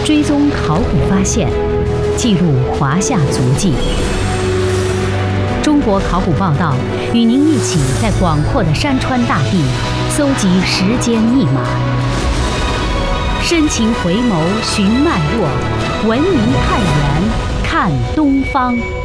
追踪考古发现，记录华夏足迹。中国考古报道与您一起在广阔的山川大地搜集时间密码，深情回眸寻脉络，文明探源看东方。